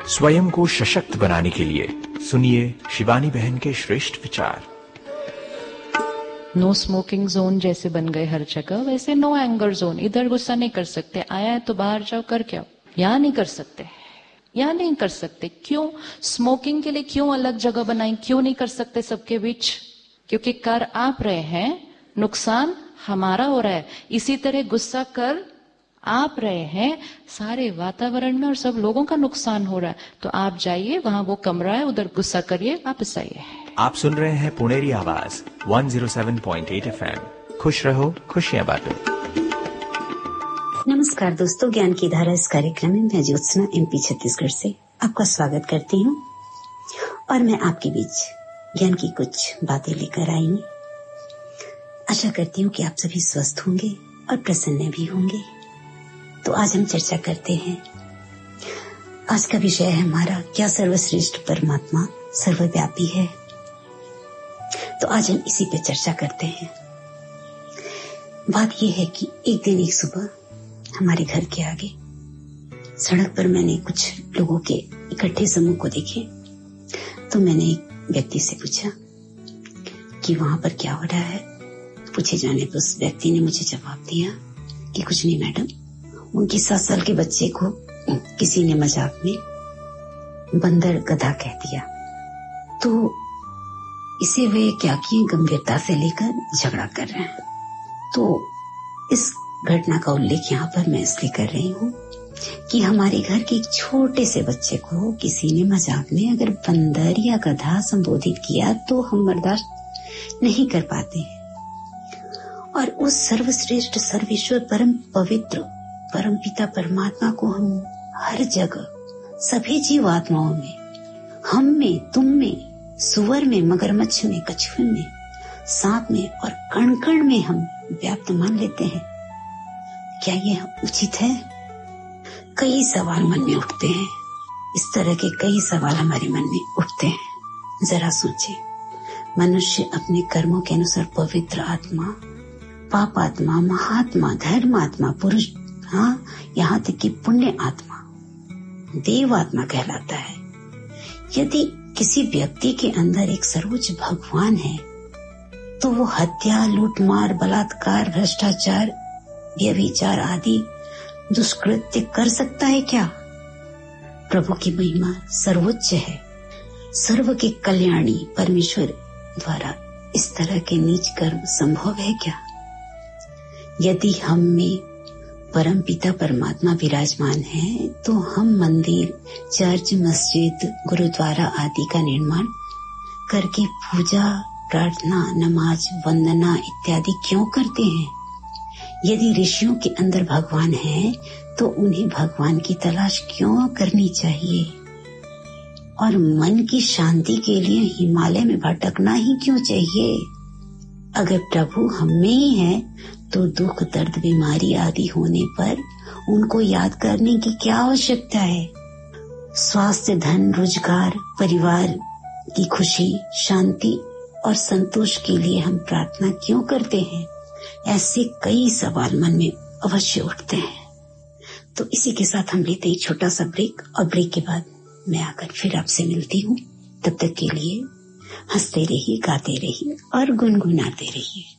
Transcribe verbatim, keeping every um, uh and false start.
स्वयं को सशक्त बनाने के लिए सुनिए शिवानी बहन के श्रेष्ठ विचार। नो स्मोकिंग जोन जैसे बन गए हर जगह, वैसे नो एंगर जोन। इधर गुस्सा नहीं कर सकते, आया है तो बाहर जाओ कर क्या, यहाँ नहीं कर सकते, यहाँ नहीं कर सकते। क्यों? स्मोकिंग के लिए क्यों अलग जगह बनाई? क्यों नहीं कर सकते सबके बीच? क्योंकि कर आप रहे हैं, नुकसान हमारा हो रहा है। इसी तरह गुस्सा कर आप रहे हैं, सारे वातावरण में और सब लोगों का नुकसान हो रहा है। तो आप जाइए, वहां वो कमरा है, उधर गुस्सा करिए, वापस आइए। आप सुन रहे हैं पुणेरी आवाज एक सौ सात पॉइंट आठ एफएम। खुश रहो, खुशियां बांटो। नमस्कार दोस्तों, ज्ञान की धारा इस कार्यक्रम में मैं ज्योत्सना एमपी छत्तीसगढ़ से आपका स्वागत करती हूँ और मैं आपके बीच ज्ञान की कुछ बातें लेकर आई हूँ। आशा करती हूँ कि आप सभी स्वस्थ होंगे और प्रसन्न भी होंगे। तो आज हम चर्चा करते हैं। आज का विषय है हमारा, क्या सर्वश्रेष्ठ परमात्मा सर्वव्यापी है? तो आज हम इसी पे चर्चा करते हैं। बात यह है कि एक दिन एक सुबह हमारे घर के आगे सड़क पर मैंने कुछ लोगों के इकट्ठे समूह को देखे। तो मैंने एक व्यक्ति से पूछा कि वहां पर क्या हो रहा है। पूछे जाने पर उस व्यक्ति ने मुझे जवाब दिया कि कुछ नहीं मैडम, उनकी सात साल के बच्चे को किसी ने मजाक में बंदर गधा कह दिया। तो इसे वे क्या किए, गंभीरता से लेकर झगड़ा कर रहे हैं। तो इस घटना का उल्लेख यहाँ पर मैं इसलिए कर रही हूँ कि हमारे घर के एक छोटे से बच्चे को किसी ने मजाक में अगर बंदर या गधा संबोधित किया तो हम बर्दाश्त नहीं कर पाते हैं। और उस सर्वश्रेष्ठ सर्वेश्वर परम पवित्र परम पिता परमात्मा को हम हर जगह, सभी जीवात्माओं में, हम में, तुम में, सुअर में, मगरमच्छ में, कछुए में, सांप में और कण कण में हम व्याप्त मान लेते हैं। क्या यह उचित है? कई सवाल मन में उठते हैं। इस तरह के कई सवाल हमारे मन में उठते हैं। जरा सोचे, मनुष्य अपने कर्मों के अनुसार पवित्र आत्मा, पाप आत्मा, महात्मा, धर्मात्मा, पुरुष, हाँ, यहाँ तक कि पुण्य आत्मा, देव आत्मा कहलाता है। यदि किसी व्यक्ति के अंदर एक सर्वोच्च भगवान है तो वो हत्या, लूटमार, बलात्कार, भ्रष्टाचार, व्यभिचार आदि दुष्कृत्य कर सकता है क्या? प्रभु की महिमा सर्वोच्च है। सर्व के कल्याणी परमेश्वर द्वारा इस तरह के नीच कर्म संभव है क्या? यदि हम में परम पिता परमात्मा विराजमान है तो हम मंदिर, चर्च, मस्जिद, गुरुद्वारा आदि का निर्माण करके पूजा, प्रार्थना, नमाज, वंदना इत्यादि क्यों करते हैं? यदि ऋषियों के अंदर भगवान है तो उन्हें भगवान की तलाश क्यों करनी चाहिए? और मन की शांति के लिए हिमालय में भटकना ही क्यों चाहिए? अगर प्रभु हम में ही है तो दुख, दर्द, बीमारी आदि होने पर उनको याद करने की क्या आवश्यकता है? स्वास्थ्य, धन, रोजगार, परिवार की खुशी, शांति और संतोष के लिए हम प्रार्थना क्यों करते हैं? ऐसे कई सवाल मन में अवश्य उठते हैं। तो इसी के साथ हम लेते हैं छोटा सा ब्रेक और ब्रेक के बाद मैं आकर फिर आपसे मिलती हूँ। तब तक के लिए हंसते रहिए, गाते रहिए और गुनगुनाते रहिए।